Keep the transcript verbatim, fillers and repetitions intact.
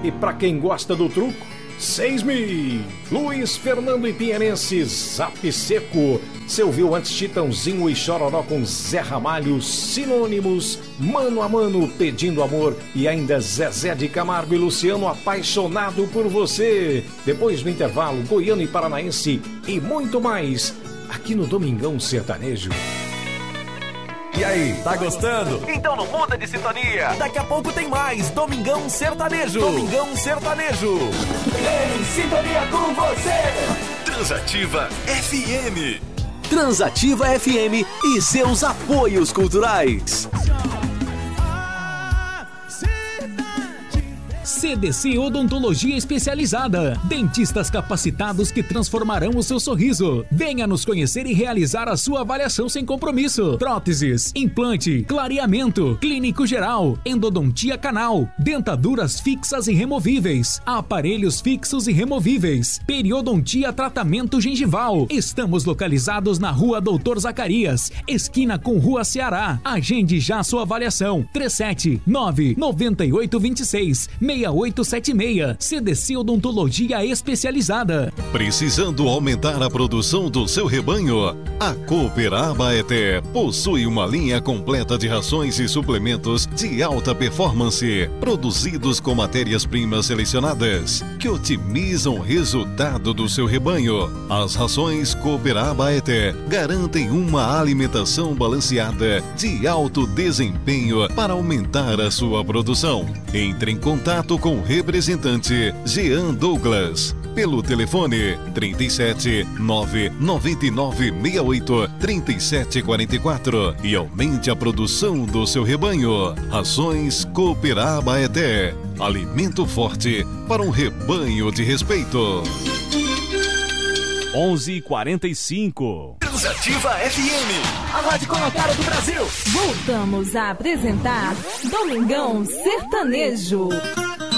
E pra quem gosta do truco, seis mil. Luiz Fernando e Pinheirense, Zap Seco. Você ouviu antes Chitãozinho e Chororó com Zé Ramalho, Sinônimos, Mano a Mano, Pedindo Amor e ainda Zezé de Camargo e Luciano, Apaixonado por Você. Depois do intervalo, Goiano e Paranaense e muito mais, aqui no Domingão Sertanejo. E aí, tá gostando? Então não muda de sintonia. Daqui a pouco tem mais Domingão Sertanejo. Domingão Sertanejo. Em sintonia com você. Transativa F M. Transativa F M e seus apoios culturais. C D C Odontologia Especializada. Dentistas capacitados que transformarão o seu sorriso. Venha nos conhecer e realizar a sua avaliação sem compromisso. Próteses, implante, clareamento, clínico geral, endodontia canal, dentaduras fixas e removíveis, aparelhos fixos e removíveis, periodontia tratamento gengival. Estamos localizados na Rua Doutor Zacarias, esquina com Rua Ceará. Agende já sua avaliação. três sete nove nove oito dois seis seis oito sete seis. C D C Odontologia Especializada. Precisando aumentar a produção do seu rebanho? A Cooper Abaeté possui uma linha completa de rações e suplementos de alta performance, produzidos com matérias-primas selecionadas, que otimizam o resultado do seu rebanho. As rações Cooper Abaeté garantem uma alimentação balanceada de alto desempenho para aumentar a sua produção. Entre em contato com o representante Jean Douglas pelo telefone trinta e sete nove nove nove seis oito três sete quatro quatro e aumente a produção do seu rebanho. Rações Cooper Abaeté, alimento forte para um rebanho de respeito. onze e quarenta e cinco. Transativa F M, a rádio com a cara do Brasil. Voltamos a apresentar Domingão Sertanejo.